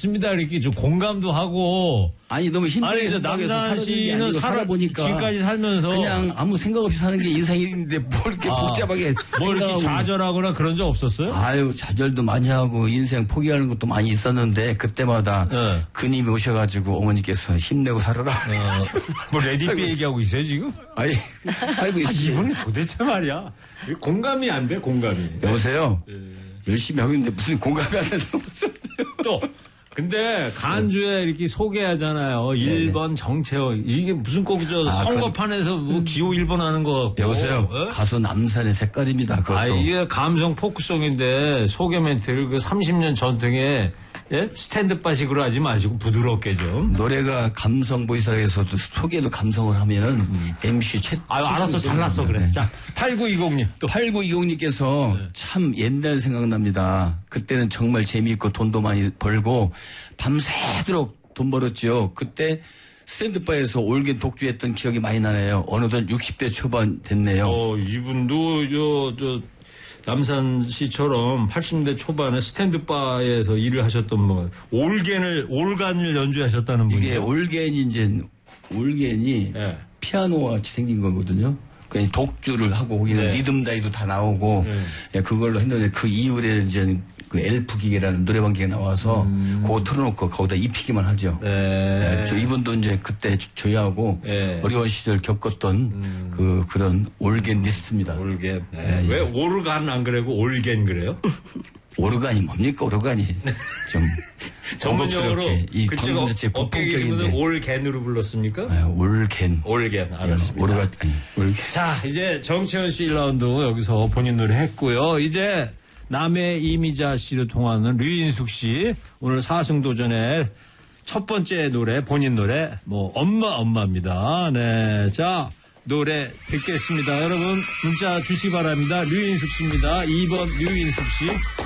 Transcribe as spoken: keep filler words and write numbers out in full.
맞습니다. 이렇게 좀 공감도 하고. 아니 너무 힘들게 남산 씨는 살아보니까 지금까지 살면서 그냥 아무 생각 없이 사는 게 인생인데 뭘 이렇게 아, 복잡하게 뭐 이렇게 좌절하거나 그런 적 없었어요? 아유 좌절도 많이 하고 인생 포기하는 것도 많이 있었는데 그때마다 네. 그님이 오셔가지고 어머니께서 힘내고 살아라. 어. 뭐 레디피 얘기하고 있어요 지금? 아니 살고 있어요. 아, 이분이 도대체 말이야 공감이 안 돼 공감이. 여보세요. 네. 열심히 하고 있는데 무슨 공감이 안 된다고 또. 근데 간주에 이렇게 소개하잖아요. 일 번 정채호 이게 무슨 꼭 저 아, 선거판에서 뭐 기호 일 번 하는 거. 여보세요. 어? 가수 남산의 색깔입니다. 그것도. 아 이게 감성 포크송인데 소개 멘트를 그 삼십 년 전통의 예? 스탠드바식으로 하지 마시고 부드럽게 좀. 노래가 감성 보이스라에서도 소개도 감성을 하면은 음. 엠씨 최. 아유 알았어 잘났어 그래. 네. 자 팔구이공님 또. 팔구이공님께서 네. 참 옛날 생각납니다. 그때는 정말 재미있고 돈도 많이 벌고 밤새도록 돈 벌었죠. 그때 스탠드바에서 올겐 독주했던 기억이 많이 나네요. 어느덧 육십 대 초반 됐네요. 어 이분도 저 저. 남산 씨처럼 팔십 년대 초반에 스탠드바에서 일을 하셨던 뭐 올겐을 올간을 연주하셨다는 분이요. 이게 올겐이 이제 올겐이 네. 피아노와 같이 생긴 거거든요. 그냥 독주를 하고 거기는 네. 리듬 다이도 다 나오고 네. 예, 그걸로 했는데 그 이후에 이제 그 엘프 기계라는 노래방 기계 나와서 음. 그거 틀어놓고 거기다 입히기만 하죠. 네. 예, 저 이분도 이제 그때 저희하고 네. 어려운 시절 겪었던 음. 그 그런 올겐 리스트입니다. 올겐. 네. 예, 왜 예. 오르간 안 그래고 올겐 그래요? 오르간이 뭡니까 오르간이 좀 전문용어로 이 방송 자체 법본격인데 올겐으로 불렀습니까? 네, 올겐. 올겐 알았습니다. 오르간 아니 올겐. 자 이제 정채원 씨 일 라운드 여기서 본인 노래 했고요. 이제 남해 이미자 씨를 통하는 류인숙 씨 오늘 사승도전의 첫 번째 노래 본인 노래 뭐 엄마 엄마입니다. 네, 자 노래 듣겠습니다. 여러분 문자 주시기 바랍니다. 류인숙 씨입니다. 이 번 류인숙 씨.